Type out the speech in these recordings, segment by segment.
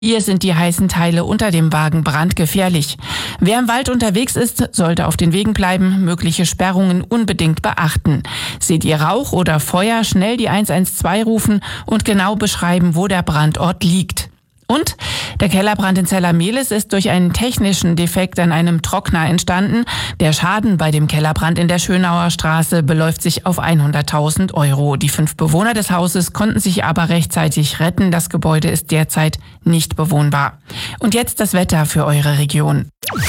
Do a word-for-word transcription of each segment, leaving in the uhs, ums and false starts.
Hier sind die heißen Teile unter dem Wagen brandgefährlich. Wer im Wald unterwegs ist, sollte auf den Wegen bleiben, mögliche Sperrungen unbedingt beachten. Seht ihr Rauch oder Feuer, schnell die eins eins zwei rufen und genau beschreiben, wo der Brandort liegt. Und der Kellerbrand in Zellermehlis ist durch einen technischen Defekt an einem Trockner entstanden. Der Schaden bei dem Kellerbrand in der Schönauer Straße beläuft sich auf hunderttausend Euro. Die fünf Bewohner des Hauses konnten sich aber rechtzeitig retten. Das Gebäude ist derzeit nicht bewohnbar. Und jetzt das Wetter für eure Region.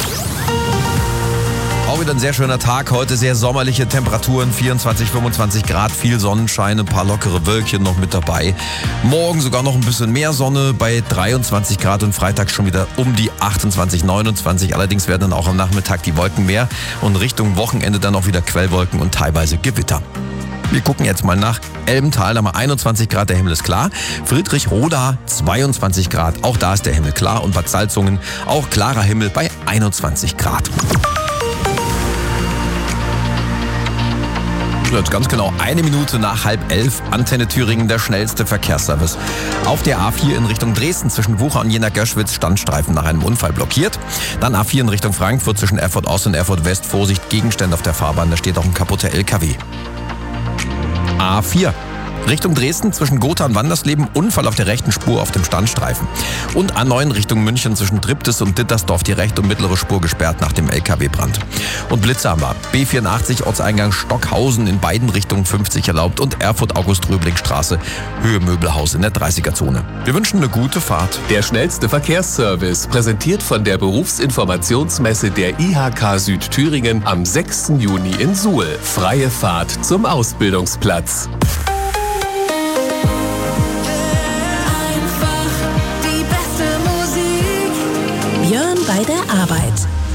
Auch wieder ein sehr schöner Tag. Heute sehr sommerliche Temperaturen, vierundzwanzig, fünfundzwanzig Grad, viel Sonnenschein, ein paar lockere Wölkchen noch mit dabei. Morgen sogar noch ein bisschen mehr Sonne bei dreiundzwanzig Grad und Freitag schon wieder um die achtundzwanzig, neunundzwanzig. Allerdings werden dann auch am Nachmittag die Wolken mehr und Richtung Wochenende dann auch wieder Quellwolken und teilweise Gewitter. Wir gucken jetzt mal nach Elbental, da haben wir einundzwanzig Grad, der Himmel ist klar. Friedrichroda zweiundzwanzig Grad, auch da ist der Himmel klar. Und Bad Salzungen auch klarer Himmel bei einundzwanzig Grad. Jetzt ganz genau eine Minute nach halb elf. Antenne Thüringen, der schnellste Verkehrsservice. Auf der A vier in Richtung Dresden zwischen Wucher und Jena-Göschwitz Standstreifen nach einem Unfall blockiert. Dann A vier in Richtung Frankfurt zwischen Erfurt Ost und Erfurt West. Vorsicht, Gegenstände auf der Fahrbahn, da steht auch ein kaputter L K W. A vier. Richtung Dresden zwischen Gotha und Wandersleben, Unfall auf der rechten Spur auf dem Standstreifen. Und A neun Richtung München zwischen Triptis und Dittersdorf, die rechte und mittlere Spur gesperrt nach dem L K W-Brand. Und Blitze haben wir. B vierundachtzig Ortseingang Stockhausen in beiden Richtungen fünfzig erlaubt und Erfurt-August-Röbling-Straße, Höhe Möbelhaus in der dreißiger-Zone. Wir wünschen eine gute Fahrt. Der schnellste Verkehrsservice, präsentiert von der Berufsinformationsmesse der I H K Südthüringen am sechsten Juni in Suhl. Freie Fahrt zum Ausbildungsplatz. Björn bei der Arbeit.